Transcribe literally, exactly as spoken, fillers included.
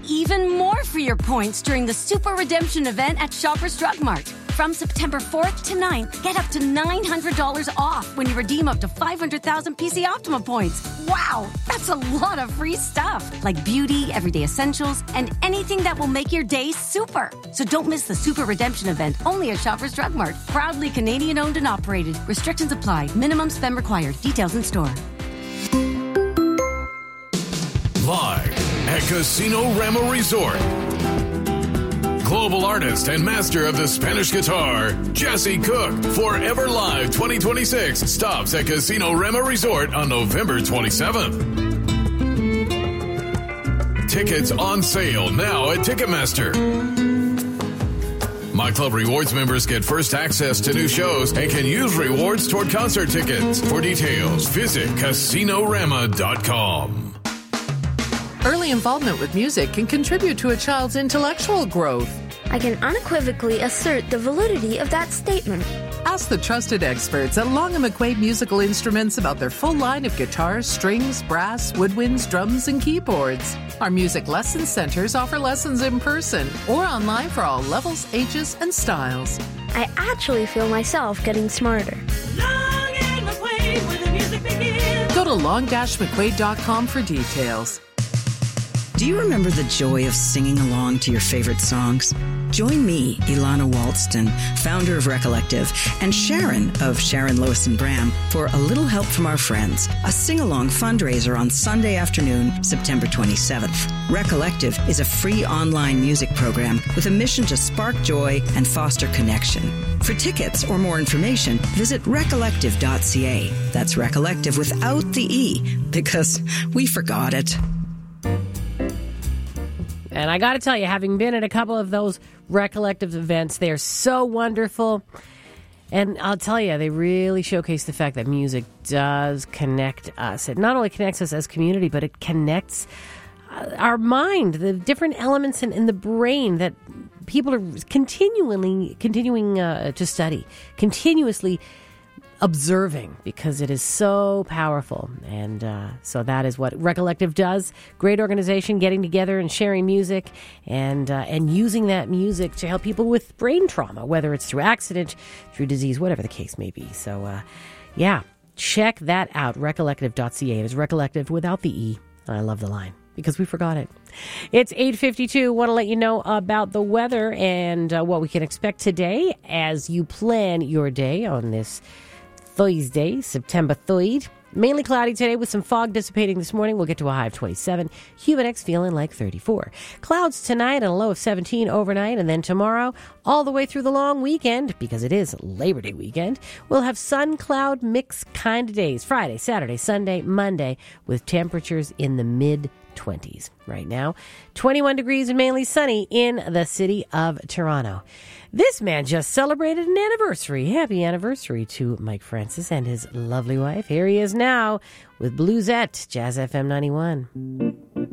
even more for your points during the Super Redemption event at Shoppers Drug Mart. From September fourth to ninth, get up to nine hundred dollars off when you redeem up to five hundred thousand P C Optima points. Wow, that's a lot of free stuff, like beauty, everyday essentials, and anything that will make your day super. So don't miss the Super Redemption event, only at Shoppers Drug Mart. Proudly Canadian-owned and operated. Restrictions apply. Minimum spend required. Details in store. Live at Casino Rama Resort, global artist and master of the Spanish guitar, Jesse Cook, Forever Live twenty twenty-six stops at Casino Rama Resort on November twenty-seventh. Tickets on sale now at Ticketmaster. My Club Rewards members get first access to new shows and can use rewards toward concert tickets. For details, visit casino rama dot com. Early involvement with music can contribute to a child's intellectual growth. I can unequivocally assert the validity of that statement. Ask the trusted experts at Long and McQuaid Musical Instruments about their full line of guitars, strings, brass, woodwinds, drums, and keyboards. Our music lesson centers offer lessons in person or online for all levels, ages, and styles. I actually feel myself getting smarter. Long and McQuaid, where the music begins. Go to long dash mcquaid dot com for details. Do you remember the joy of singing along to your favorite songs? Join me, Ilana Walston, founder of Recollective, and Sharon of Sharon, Lois and Bram for A Little Help from Our Friends, a sing-along fundraiser on Sunday afternoon, September twenty-seventh. Recollective is a free online music program with a mission to spark joy and foster connection. For tickets or more information, visit recollective dot c a. That's Recollective without the E, because we forgot it. And I got to tell you, having been at a couple of those Recollective events, they are so wonderful. And I'll tell you, they really showcase the fact that music does connect us. It not only connects us as community, but it connects our mind, the different elements in, in the brain that people are continually continuing uh, to study, continuously observing, because it is so powerful. And uh, so that is what Recollective does. Great organization, getting together and sharing music and uh, and using that music to help people with brain trauma, whether it's through accident, through disease, whatever the case may be. So uh, yeah, check that out, recollective dot c a. It is Recollective without the E. I love the line, because we forgot it. It's eight fifty-two. Want to let you know about the weather and uh, what we can expect today as you plan your day on this Thursday, September third. Mainly cloudy today with some fog dissipating this morning. We'll get to a high of twenty-seven. Humidex feeling like thirty-four. Clouds tonight and a low of seventeen overnight. And then tomorrow, all the way through the long weekend, because it is Labor Day weekend, we'll have sun, cloud, mix kind of days. Friday, Saturday, Sunday, Monday, with temperatures in the mid-twenties. Right now, twenty-one degrees and mainly sunny in the city of Toronto. This man just celebrated an anniversary. Happy anniversary to Mike Francis and his lovely wife. Here he is now with Bluesette, Jazz F M ninety-one.